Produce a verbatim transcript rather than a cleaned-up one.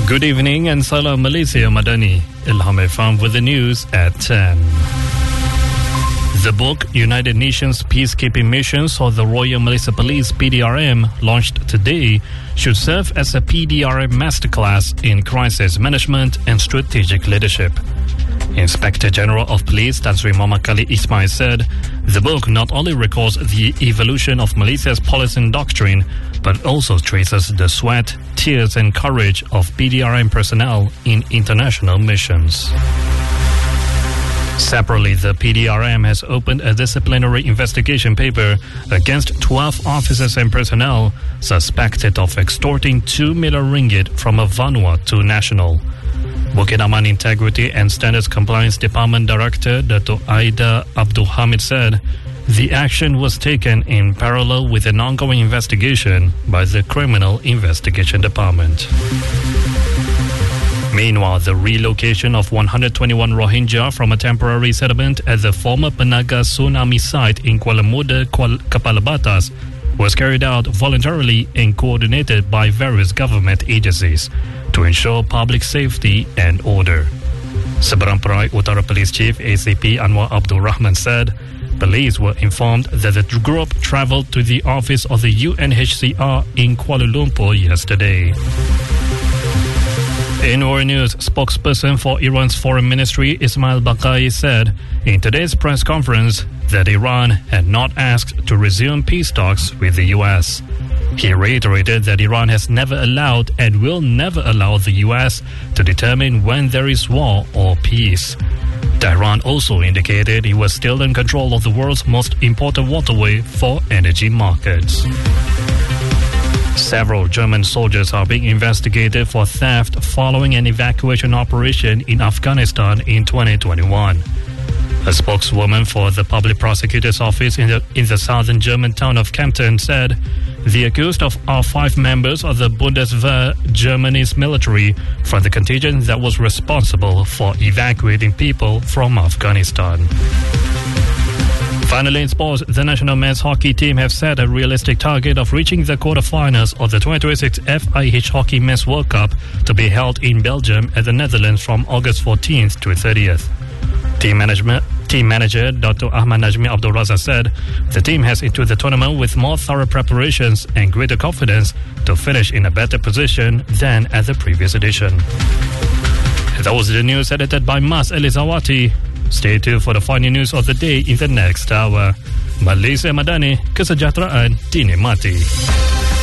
Good evening and Salam Malaysia Madani. Ilham Irfan with the news at ten. The book United Nations Peacekeeping Missions or the Royal Malaysia Police P D R M, launched today, should serve as a P D R M masterclass in crisis management and strategic leadership. Inspector General of Police Tan Sri Muhammad Khalid Ismail said, the book not only records the evolution of Malaysia's policy and doctrine, but also traces the sweat, tears and courage of P D R M personnel in international missions. Separately, the P D R M has opened a disciplinary investigation paper against twelve officers and personnel suspected of extorting two million ringgit from a Vanuatu national. Bukit Aman Integrity and Standards Compliance Department Director Dato' Aida Abdul Hamid said, the action was taken in parallel with an ongoing investigation by the Criminal Investigation Department. Meanwhile, the relocation of one hundred twenty-one Rohingya from a temporary settlement at the former Penaga tsunami site in Kuala Muda, Kepala Batas was carried out voluntarily and coordinated by various government agencies to ensure public safety and order. Seberang Perai Utara Police Chief A C P Anwar Abdul Rahman said, police were informed that the group travelled to the office of the U N H C R in Kuala Lumpur yesterday. In world news, spokesperson for Iran's foreign ministry Ismail Baqai said in today's press conference that Iran had not asked to resume peace talks with the U S. He reiterated that Iran has never allowed and will never allow the U S to determine when there is war or peace. Tehran also indicated he was still in control of the world's most important waterway for energy markets. Several German soldiers are being investigated for theft following an evacuation operation in Afghanistan in twenty twenty-one. A spokeswoman for the Public Prosecutor's Office in the, in the southern German town of Kempten said, the accused of are five members of the Bundeswehr, Germany's military, from the contingent that was responsible for evacuating people from Afghanistan. Finally, in sports, the national men's hockey team have set a realistic target of reaching the quarterfinals of the twenty twenty-six F I H Hockey Men's World Cup to be held in Belgium at the Netherlands from August fourteenth to thirtieth. Team management Team manager Doctor Ahmad Najmi Abdul Razak said the team has entered the tournament with more thorough preparations and greater confidence to finish in a better position than at the previous edition. That was the news edited by Mas Elizawati. Stay tuned for the final news of the day in the next hour. Malaysia Madani, kesejahteraan dinikmati.